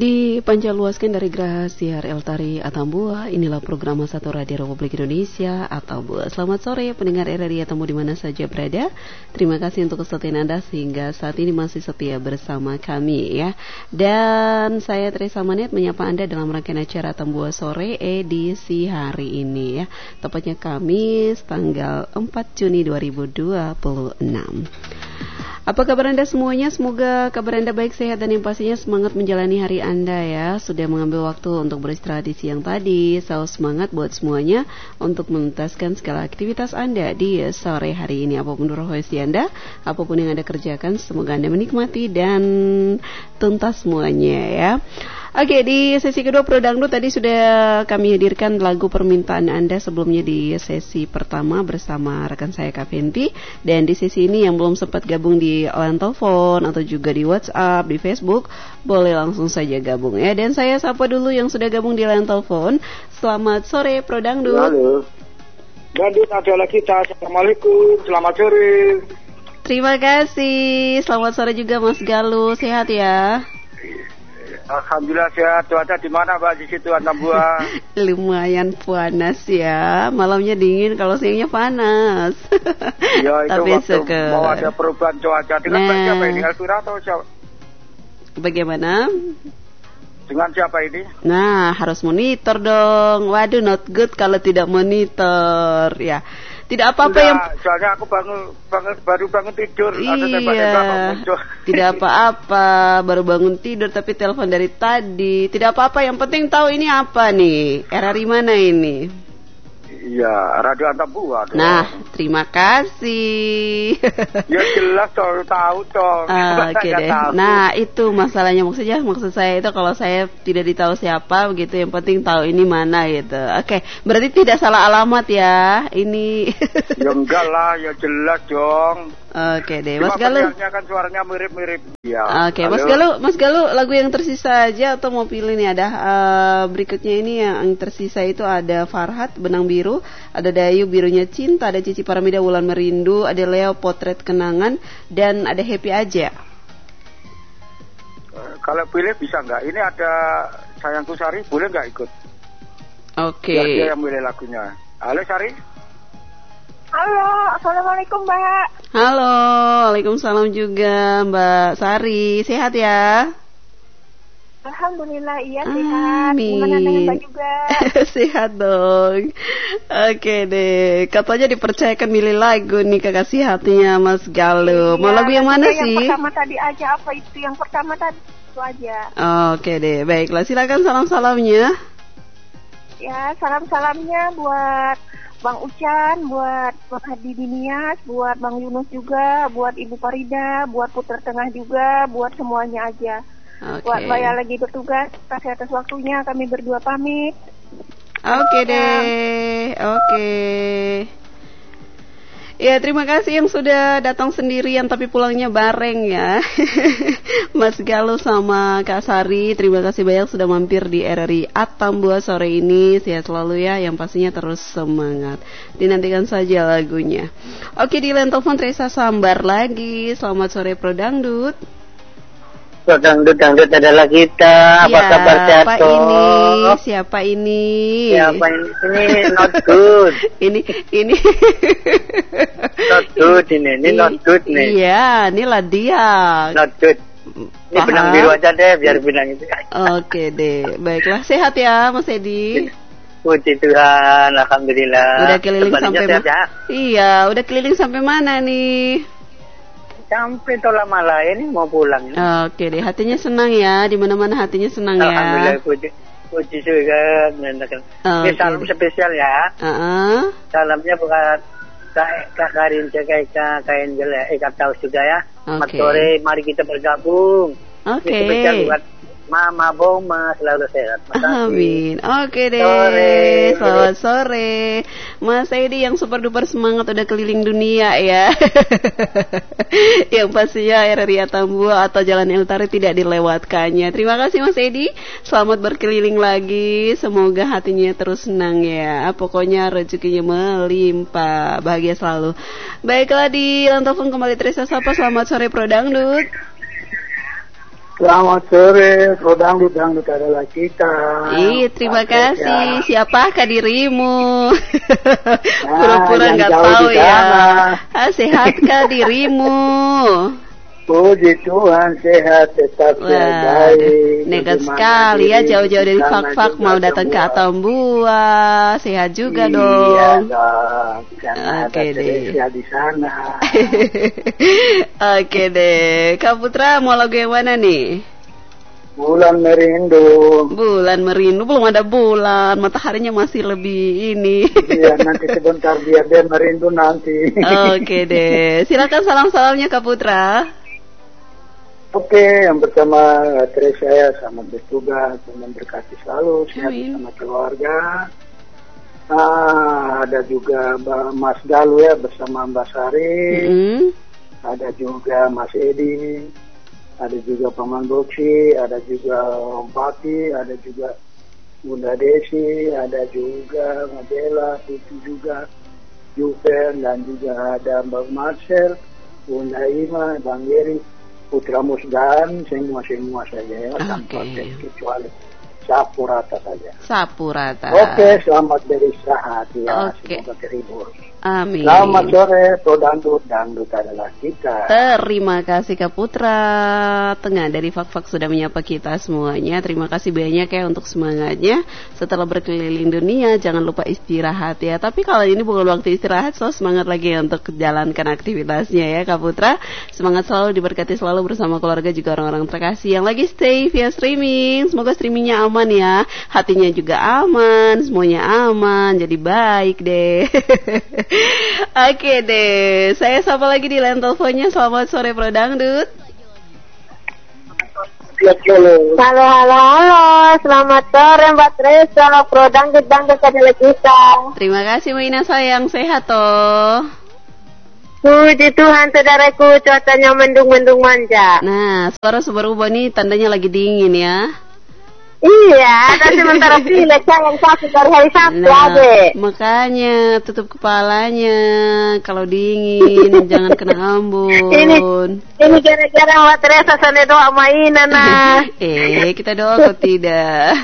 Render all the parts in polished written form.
Dipanjang-luaskan dari Grahasiar Eltari Atambua, inilah program Satu Radio Republik Indonesia Atambua. Selamat sore pendengar RRI Atambua di mana saja berada. Terima kasih untuk kesetiaan Anda sehingga saat ini masih setia bersama kami ya. Dan saya Teresa Manet menyapa Anda dalam rangkaian acara Atambua Sore edisi hari ini ya. Tepatnya Kamis tanggal 4 Juni 2026. Apa kabar Anda semuanya? Semoga kabar Anda baik, sehat, dan yang pastinya semangat menjalani hari Anda ya. Sudah mengambil waktu untuk beristirahat di siang tadi. Selalu semangat buat semuanya untuk menuntaskan segala aktivitas Anda di sore hari ini. Apapun profesi Anda, apapun yang Anda kerjakan, semoga Anda menikmati dan tuntas semuanya ya. Oke, di sesi kedua Pro Dangdut tadi sudah kami hadirkan lagu permintaan Anda sebelumnya di sesi pertama bersama rekan saya Kak Fenty. Dan di sesi ini yang belum sempat gabung di line telepon atau juga di WhatsApp, di Facebook, boleh langsung saja gabung ya. Dan saya sapa dulu yang sudah gabung di line telepon. Selamat sore Pro Dangdut. Halo. Dangdut adalah kita. Assalamualaikum, selamat sore. Terima kasih. Selamat sore juga Mas Galuh, sehat ya? Alhamdulillah sehat. Cuaca di mana Mbak di situ Atambua? Lumayan panas ya. Malamnya dingin, kalau siangnya panas. Ya itu tapi waktu mau ada perubahan cuaca. Dengan siapa ini? Elvira atau siapa? Bagaimana? Dengan siapa ini? Nah, harus monitor dong. Waduh, not good kalau tidak monitor ya. Tidak apa-apa yang soalnya aku baru bangun tidur. Iya. Tidak apa-apa, baru bangun tidur tapi telepon dari tadi. Tidak apa-apa, yang penting tahu ini apa nih. RRI mana ini? Iya, Radio Atambua. Nah, terima kasih. Ya jelas dong, tahu dong. Oke deh. Nah, itu masalahnya, maksud saya itu kalau saya tidak ditahu siapa begitu, yang penting tahu ini mana gitu. Oke, berarti tidak salah alamat ya ini. Ya enggak lah, ya jelas dong. Oke deh, Mas Galuh. Kan suaranya mirip-mirip. Ya. Oke, Mas Galuh, lagu yang tersisa aja atau mau pilih nih? Ada berikutnya ini yang tersisa itu ada Farhat Benang Biru, ada Dayu Birunya Cinta, ada Cici Paramida Wulan Merindu, ada Leo Potret Kenangan, dan ada Happy Aja. Kalau pilih bisa nggak? Ini ada Sayangku Sari, boleh nggak ikut? Oke. Ya, dia yang milih lagunya. Halo Sari. Halo, Assalamualaikum Mbak. Halo, Waalaikumsalam juga Mbak Sari. Sehat ya? Alhamdulillah iya sehat. Amin. Gimana dengan Mbak juga? Sehat dong. Oke deh, katanya dipercayakan milih lagu nih kekasih hatinya Mas Galuh. Mau lagu yang mana sih? Yang pertama tadi aja, apa itu? Yang pertama tadi itu aja. Oke deh, baiklah, silakan salam-salamnya. Ya, salam-salamnya buat Bang Ucan, buat Bang Hadi Dinias, buat Bang Yunus juga, buat Ibu Farida, buat Putra Tengah juga, buat semuanya aja. Okay. Buat Mbak yang lagi bertugas, kasih atas waktunya, kami berdua pamit. Oke deh, oke. Ya, terima kasih yang sudah datang sendirian tapi pulangnya bareng ya. Mas Galuh sama Kak Sari, terima kasih banyak sudah mampir di RRI Atambua sore ini. Sehat selalu ya, yang pastinya terus semangat. Dinantikan saja lagunya. Oke, di line telepon Teresa Sambar lagi. Selamat sore Pro Dangdut. Dangdut adalah kita. Apa ya, kabar sehat? Siapa ini? Siapa ini? Ini not good. ini not good ini not good nih. Iya, inilah dia. Not good. Ini benang biru aja deh, biar bilang itu. Oke deh, baiklah, sehat ya Mas Edi. Puji Tuhan, alhamdulillah. Udah keliling sampai mana? Ya? Iya, udah keliling sampai mana nih? Sampai Tola Malaya ini mau pulang. Oke deh, hatinya senang ya, di mana-mana hatinya senang ya. Alhamdulillah, puji Tuhan. Ini salam spesial ya. Salamnya bukan Kak Karin, Kak Angel ya, Kak Taus juga ya. Selamat sore, mari kita bergabung. Oke. Ini spesial buat Mama Boma, selalu sehat. Amin. Oke deh. Selamat sore. Mas Edi yang super duper semangat udah keliling dunia ya. Yang pastinya RRI Atambua atau Jalan Eltari tidak dilewatkannya. Terima kasih Mas Edi. Selamat berkeliling lagi. Semoga hatinya terus senang ya. Pokoknya rezekinya melimpah. Bahagia selalu. Baiklah, di telepon kembali Teresa Sapa. Selamat sore Pro Dangdut. Selamat sore, Dangdut adalah kita. Terima kasih. Siapakah dirimu? Pura-pura nggak tahu ya. Sehatkah dirimu? Puji Tuhan, sehat, tetap baik. Nekat sekali ya, jauh-jauh dari Fak-Fak mau datang ke Atambua. Sehat juga dong. Iya dong, Oke deh. Di sana. Oke deh. Kak Putra mau lagu yang mana nih? Bulan Merindu. Bulan Merindu, belum ada bulan, mataharinya masih lebih ini. Iya, nanti sebentar biar dia merindu nanti. Oke deh, silakan salam-salamnya Kak Putra. Oke, yang pertama Teresa saya selamat bertugas, memberkati selalu, sehat sama keluarga. Ada juga Mas Galuh ya bersama Mbak Sari. Ada juga Mas Edi. Ada juga Paman Boksi, ada juga Om Pati, ada juga Bunda Desi, ada juga Madela, Tuti juga, Juven, dan juga ada Mbak Marcel, Bunda Ima, Bang Yeri, Putra Musdan, semua saja ya, tanpa kecuali sapu rata saja. Sapu rata. Oke, selamat beristirahat ya, semoga terhibur. Amin. Selamat sore, Dangdut adalah kita. Terima kasih Kak Putra Tengah dari Fak-Fak sudah menyapa kita semuanya. Terima kasih banyak ya untuk semangatnya. Setelah berkeliling dunia, jangan lupa istirahat ya. Tapi kalau ini bukan waktu istirahat, so semangat lagi untuk menjalankan aktivitasnya ya Kak Putra. Semangat selalu, diberkati selalu bersama keluarga juga orang-orang terkasih yang lagi stay via streaming. Semoga streamingnya aman ya, hatinya juga aman, semuanya aman, jadi baik deh. Oke deh, saya sapa lagi di line teleponnya. Selamat sore Pro Dangdut. Halo, selamat sore Mbak Teresa, Pro Dangdut adalah kita. Terima kasih Mbak Ina sayang, sehat toh. Puji Tuhan saudaraku, cuacanya mendung-mendung manja. Nah, suara berubah nih, tandanya lagi dingin ya. Iya, dan sementara pilek yang sakit dari hari Sabtu aja. Makanya tutup kepalanya kalau dingin, jangan kena embun. Ini gara-gara Mbak Teresa sana doa mainan nah. Kita doa kok tidak.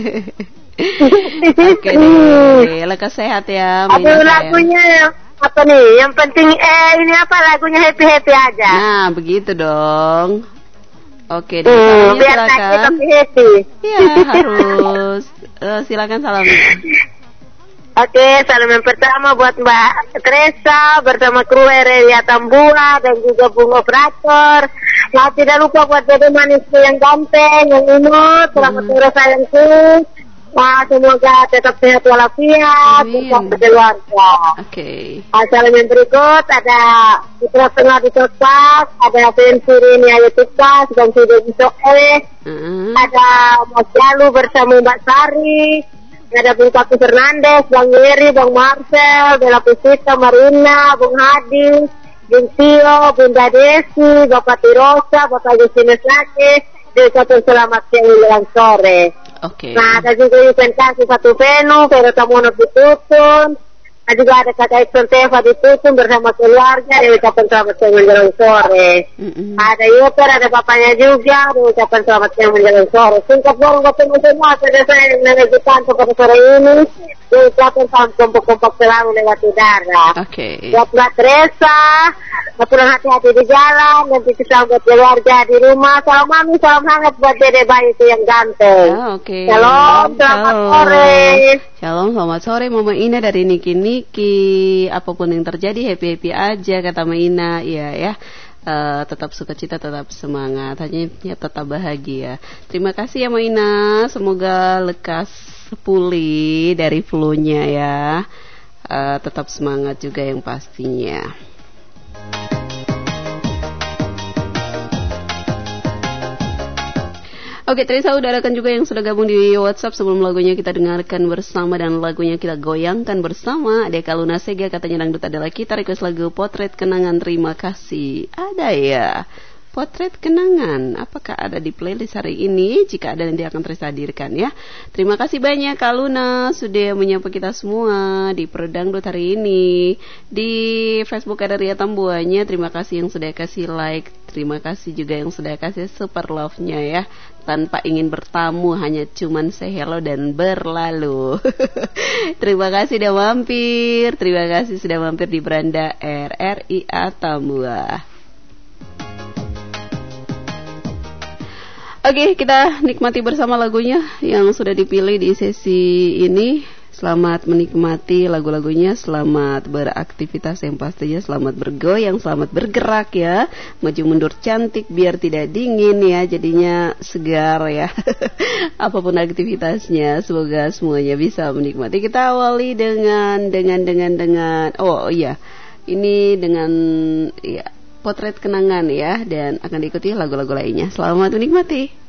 Oke deh, lekas sehat ya. Aduh, lagunya apa nih? Yang penting ini apa lagunya happy aja. Nah, begitu dong. Oke, silakan. Iya, harus. Silakan salamnya. Oke, salam yang pertama buat Mbak Teresa bersama kru RRI Atambua dan juga Bung Operator. Nah, tidak lupa buat Dede Manisku yang ganteng, yang imut, selamat sore sayangku. Nah, semoga tetap sehat walafiat, tetap keluarga. Oke. Salam yang berikut ada Putra Tengah di Sotas, ada Pensirini Ayu Tukas dan Sudah Bisoe, ada Mas Jalu bersama Mbak Sari, ada Bung Papi Fernandes, Bang Yeri, Bang Marcel, Bella Pusita, Marina, Bung Hadi, Bung Tio, Bunda Desi, Bapak Tirosa, Bapak Justinus Laki, diucapkan selamat siang menjelang sore. Oke. Nah, ada juga Yusen Kasih Satu Penu, Pero Tamono Ditutun. Ada juga ada Kakak Ikson Teva Ditutun bersama keluarga. Diucapkan selamat siang menjelang sore. Ada Yuper, ada bapaknya juga. Diucapkan selamat siang menjelang sore. Singkat borong ketemu semua. Pada saya yang menegukan pada sore ini. Diucapkan salam kompak-kompak selalu lewat udara. Oke. Buat Mbak Teresa, pulang hati-hati di jalan, nanti kita buat keluarga di rumah. Salam mami, salam hangat buat Dede bayi itu yang ganteng. Oke. Shalom, selamat sore. Shalom, selamat sore Mama Ina dari Niki. Apapun yang terjadi, happy aja kata Mama Ina. Iya ya. Tetap sukacita, tetap semangat, hanya tetap bahagia. Terima kasih ya Mama Ina. Semoga lekas pulih dari flu-nya ya. Tetap semangat juga yang pastinya. Oke, Teresa udarakan juga yang sudah gabung di WhatsApp sebelum lagunya kita dengarkan bersama dan lagunya kita goyangkan bersama. Ada Kaluna Sega katanya dangdut adalah kita, request lagu Potret Kenangan, terima kasih. Ada ya. Potret Kenangan. Apakah ada di playlist hari ini? Jika ada nanti akan terus hadirkan ya. Terima kasih banyak Kak Luna sudah menyapa kita semua di Perdangdut hari ini. Di Facebook ada Ria Tambuanya. Terima kasih yang sudah kasih like. Terima kasih juga yang sudah kasih super love-nya ya. Tanpa ingin bertamu, hanya cuman say hello dan berlalu. Terima kasih sudah mampir. Terima kasih sudah mampir di Beranda RRIA Tambua. Oke, kita nikmati bersama lagunya yang sudah dipilih di sesi ini. Selamat menikmati lagu-lagunya, selamat beraktivitas yang pastinya, selamat bergoyang, selamat bergerak ya. Maju mundur cantik biar tidak dingin ya, jadinya segar ya. Apapun aktivitasnya, semoga semuanya bisa menikmati. Kita awali dengan oh iya, ini dengan ya Potret Kenangan ya, dan akan diikuti lagu-lagu lainnya. Selamat menikmati.